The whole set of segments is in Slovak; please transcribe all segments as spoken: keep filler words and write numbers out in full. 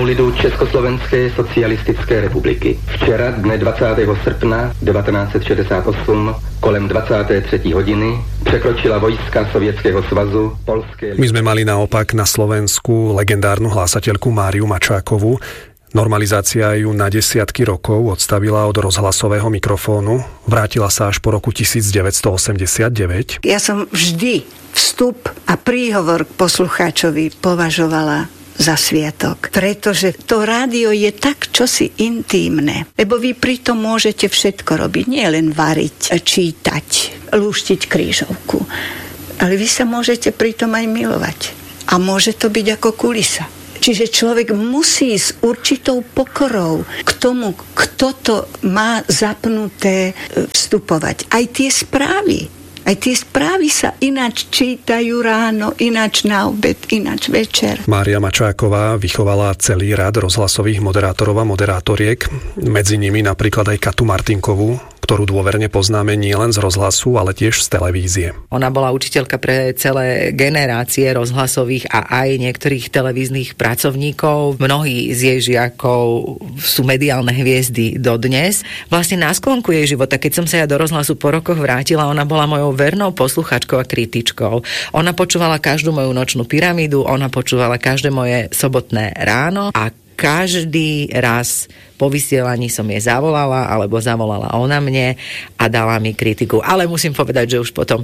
Domu lidu Československé socialistické republiky. Včera, dne dvacátého srpna devatenáct set šedesát osm, kolem dvadsáté třetí hodiny překročila vojska Sovětského svazu polské... My sme mali naopak na Slovensku legendárnu hlásateľku Máriu Mačákovú. Normalizácia ju na desiatky rokov odstavila od rozhlasového mikrofónu. Vrátila sa až po roku devätnásťstoosemdesiatdeväť. Ja som vždy vstup a príhovor k poslucháčovi považovala za sviatok. Pretože to rádio je tak čosi intímne. Lebo vy pritom môžete všetko robiť. Nie len variť, čítať, lúštiť krížovku. Ale vy sa môžete pritom aj milovať. A môže to byť ako kulisa. Čiže človek musí s určitou pokorou k tomu, kto to má zapnuté, vstupovať. Aj tie správy. Aj tie správy sa ináč čítajú ráno, ináč na obed, ináč večer. Mária Mačáková vychovala celý rad rozhlasových moderátorov a moderátoriek. Medzi nimi napríklad aj Katu Martinkovú, ktorú dôverne poznáme nielen z rozhlasu, ale tiež z televízie. Ona bola učiteľka pre celé generácie rozhlasových a aj niektorých televíznych pracovníkov. Mnohí z jej žiakov sú mediálne hviezdy dodnes. Vlastne na sklonku jej života, keď som sa ja do rozhlasu po rokoch vrátila, ona bola mojou vernou posluchačkou a kritičkou. Ona počúvala každú moju nočnú pyramídu, ona počúvala každé moje sobotné ráno a každý raz po vysielaní som jej zavolala, alebo zavolala ona mne a dala mi kritiku. Ale musím povedať, že už potom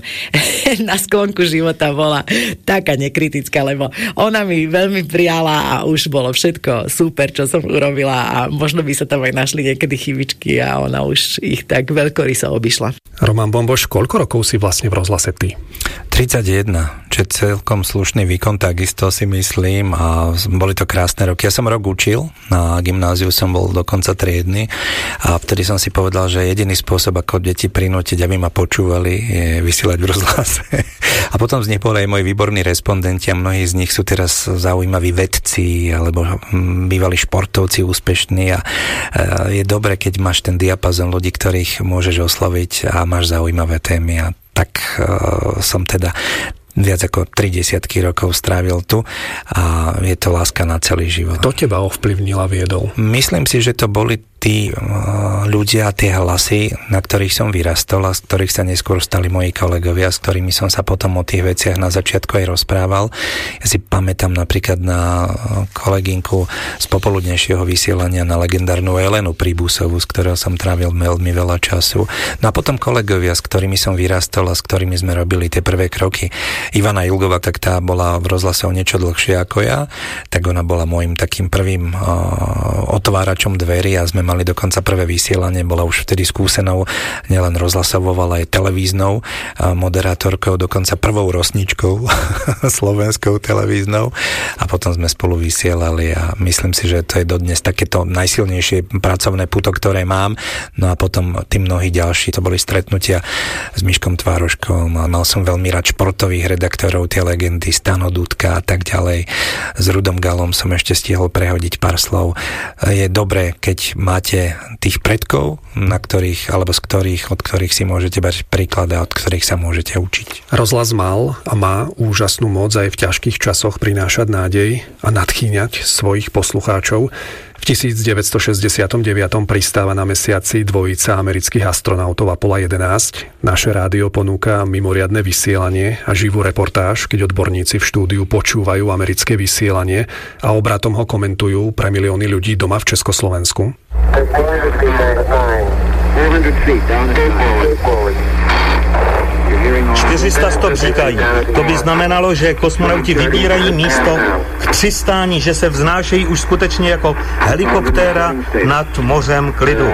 na sklonku života bola taká nekritická, lebo ona mi veľmi prijala a už bolo všetko super, čo som urobila a možno by sa tam aj našli niekedy chybičky a ona už ich tak veľkoryso obišla. Roman Bomboš, koľko rokov si vlastne v rozhlase ty? tridsaťjeden, čo je celkom slušný výkon, takisto si myslím, a boli to krásne roky. Ja som rok učil, na gymnáziu som bol dokonca triedny a vtedy som si povedal, že jediný spôsob, ako deti prinútiť, aby ma počúvali, je vysielať v rozhlase. A potom vznikli aj moji výborní respondenti a mnohí z nich sú teraz zaujímaví vedci alebo bývalí športovci úspešní a je dobre, keď máš ten diapazon ľudí, ktorých môžeš osloviť a máš zaujímavé témy a tak uh, som teda viac ako tri desiatky rokov strávil tu a je to láska na celý život. Kto teba ovplyvnila, viedol? Myslím si, že to boli tí ľudia, tie hlasy, na ktorých som vyrastol a z ktorých sa neskôr stali moji kolegovia, s ktorými som sa potom o tých veciach na začiatku aj rozprával. Ja si pamätám napríklad na kolegynku z popoludnejšieho vysielania, na legendárnu Elenu Príbusovú, s ktorou som trávil veľmi veľa času. No a potom kolegovia, s ktorými som vyrastol a s ktorými sme robili tie prvé kroky. Ivana Ilgová, tak tá bola v rozhlase o niečo dlhšie ako ja, tak ona bola môjim takým prvým uh, otváračom dverí a sme mali dokonca prvé vysielanie, bola už vtedy skúsenou nielen rozhlasovou, ale aj televíznou moderátorkou, dokonca prvou rosničkou slovenskou televíznou a potom sme spolu vysielali a myslím si, že to je dodnes takéto najsilnejšie pracovné puto, ktoré mám. No a potom tí mnohí ďalší, to boli stretnutia s Miškom Tvároškom a mal som veľmi rád športových redaktorov, tie legendy Stano Dudka a tak ďalej. S Rudom Galom som ešte stihol prehodiť pár slov. Je dobré, keď máte tých predkov, na ktorých, alebo z ktorých, od ktorých si môžete brať príklad a od ktorých sa môžete učiť. Rozhlas mal a má úžasnú moc aj v ťažkých časoch prinášať nádej a nadchýňať svojich poslucháčov. V devätnásťstošesťdesiatdeväť pristáva na mesiaci dvojica amerických astronautov Apollo jedenásť. Naše rádio ponúka mimoriadne vysielanie a živú reportáž, keď odborníci v štúdiu počúvajú americké vysielanie a obratom ho komentujú pre milióny ľudí doma v Československu. čtyři sta stop říkají. To by znamenalo, že kosmonauti vybírají místo k přistání, že se vznášejí už skutečně jako helikoptéra nad mořem klidu.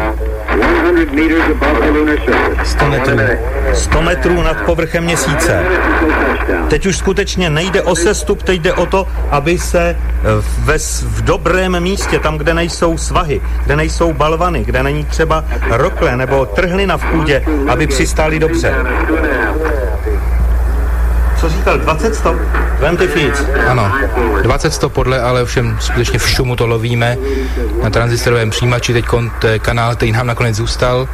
sto metrů. sto metrů nad povrchem měsíce. Teď už skutečně nejde o sestup, teď jde o to, aby se ve, v dobrém místě, tam, kde nejsou svahy, kde nejsou balvany, kde není třeba rokle nebo trhlina v půdě, aby přistáli dobře. co říkal, dvacet stop? dvacet feet. Ano, dvacet stop podle, ale všem skutečně v šumu to lovíme na tranzistorovém přijímači, teď kanál, který nám nakonec zůstal.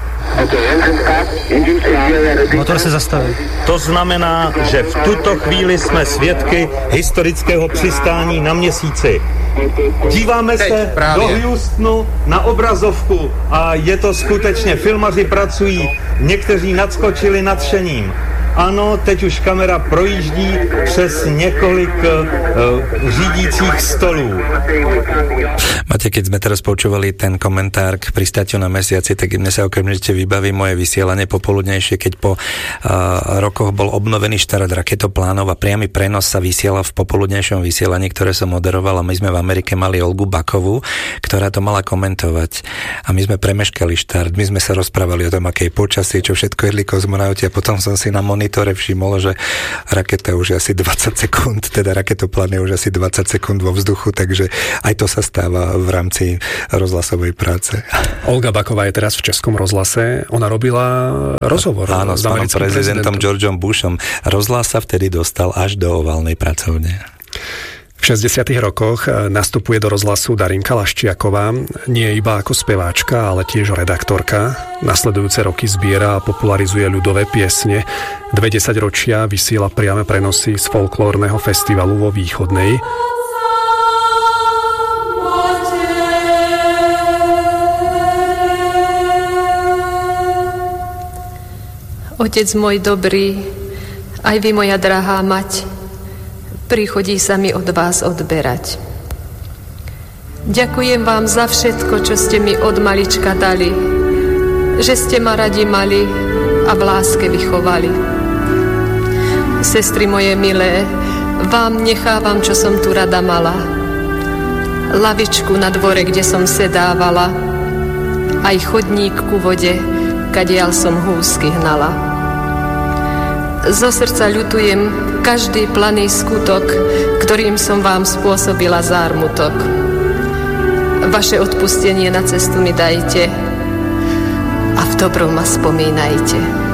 Motor se zastavil. To znamená, že v tuto chvíli jsme svědky historického přistání na Měsíci. Díváme teď, se právě do Houstonu na obrazovku a je to skutečně, filmaři pracují, někteří nadskočili nadšením. Ano, teď už kamera projíždí přes několik uh, řídících stolů. Máte, keď sme teraz počúvali ten komentár k pristátiu na Mesiaci, tak mne sa okamžite vybaví moje vysielanie popoludnejšie, keď po uh, rokoch bol obnovený štart raketoplánov a priamy prenos sa vysielal v popoludnejšom vysielaní, ktoré som moderoval, a my sme v Amerike mali Olgu Bakovú, ktorá to mala komentovať. A my sme premeškali štart, my sme sa rozprávali o tom, aké je počasie, čo všetko jedli kozmonauti, a potom som si na monitore všimol, že raketa už je asi dvadsať sekúnd, teda raketoplán je už asi dvadsať sekúnd vo vzduchu, takže aj to sa stáva v rámci rozhlasovej práce. Olga Baková je teraz v Českom rozhlase. Ona robila rozhovor Áno, s pánom prezidentom Georgeom Bushom. Rozhlas sa vtedy dostal až do oválnej pracovne. V šesťdesiatych rokoch nastupuje do rozhlasu Darinka Laščiaková, nie iba ako speváčka, ale tiež redaktorka. Nasledujúce roky zbiera a popularizuje ľudové piesne. Dve desaťročia vysiela priame prenosy z folklórneho festivalu vo Východnej. Otec môj dobrý, aj vy, moja drahá mať, príchodí sa mi od vás odberať. Ďakujem vám za všetko, čo ste mi od malička dali, že ste ma radi mali a v láske vychovali. Sestry moje milé, vám nechávam, čo som tu rada mala. Lavičku na dvore, kde som sedávala, aj chodník ku vode, kadiaľ som húsky hnala. Zo srdca ľutujem každý planý skutok, ktorým som vám spôsobila zármutok. Vaše odpustenie na cestu mi dajte a v dobrom ma spomínajte.